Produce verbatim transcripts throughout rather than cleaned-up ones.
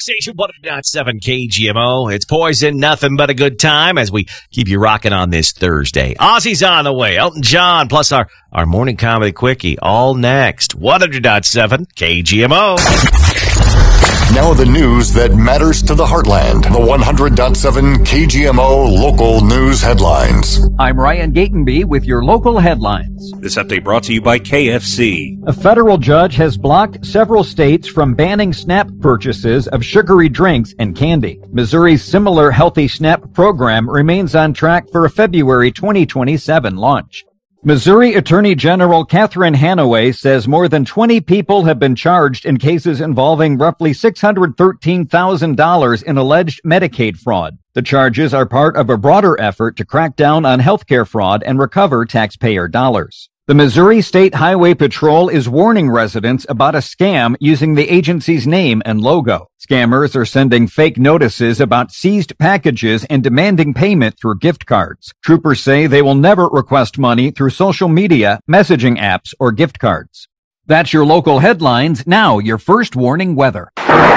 Station one oh point seven K G M O. It's Poison, nothing but a good time as we keep you rocking on this Thursday. Ozzy's on the way. Elton John, plus our, our morning comedy quickie, all next. one oh point seven K G M O. Now the news that matters to the heartland. The one hundred point seven K G M O local news headlines. I'm Ryan Gatenby with your local headlines. This update brought to you by K F C. A federal judge has blocked several states from banning SNAP purchases of sugary drinks and candy. Missouri's similar Healthy SNAP program remains on track for a February twenty twenty-seven launch. Missouri Attorney General Catherine Hanaway says more than twenty people have been charged in cases involving roughly six hundred thirteen thousand dollars in alleged Medicaid fraud. The charges are part of a broader effort to crack down on healthcare fraud and recover taxpayer dollars. The Missouri State Highway Patrol is warning residents about a scam using the agency's name and logo. Scammers are sending fake notices about seized packages and demanding payment through gift cards. Troopers say they will never request money through social media, messaging apps, or gift cards. That's your local headlines. Now, your first warning weather.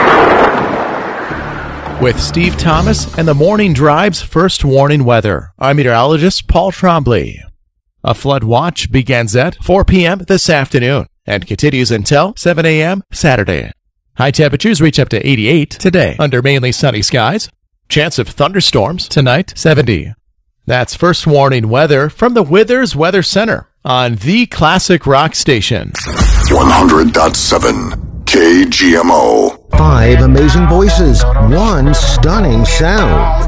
With Steve Thomas and the Morning Drive's first warning weather, I'm meteorologist Paul Trombley. A flood watch begins at four p.m. this afternoon and continues until seven a.m. Saturday. High temperatures reach up to eighty-eight today under mainly sunny skies. Chance of thunderstorms tonight, seventy. That's first warning weather from the Withers Weather Center on the Classic Rock Station. one hundred point seven K G M O. Five amazing voices, one stunning sound.